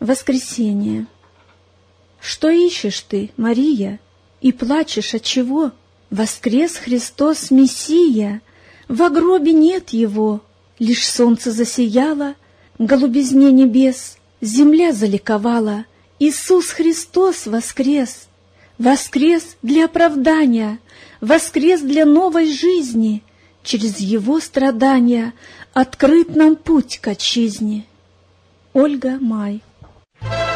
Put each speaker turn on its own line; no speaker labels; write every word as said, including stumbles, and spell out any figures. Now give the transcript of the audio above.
Воскресенье. Что ищешь ты, Мария, и плачешь отчего? Воскрес Христос Мессия, во гробе нет Его, лишь солнце засияло, голубизне небес, земля заликовала. Иисус Христос воскрес! Воскрес для оправдания, воскрес для новой жизни, через Его страдания открыт нам путь к отчизне. Ольга Май.